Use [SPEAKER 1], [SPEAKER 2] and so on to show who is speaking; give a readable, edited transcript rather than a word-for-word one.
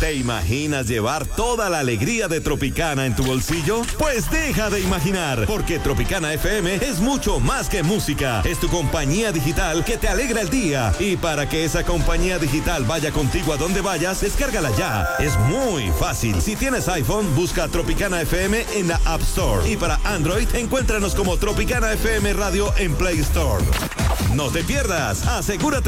[SPEAKER 1] ¿Te imaginas llevar toda la alegría de Tropicana en tu bolsillo? Pues deja de imaginar, porque Tropicana FM es mucho más que música. Es tu compañía digital que te alegra el día. Y para que esa compañía digital vaya contigo a donde vayas, descárgala ya. Es muy fácil. Si tienes iPhone, busca Tropicana FM en la App Store. Y para Android, encuéntranos como Tropicana FM Radio en Play Store. No te pierdas. Asegúrate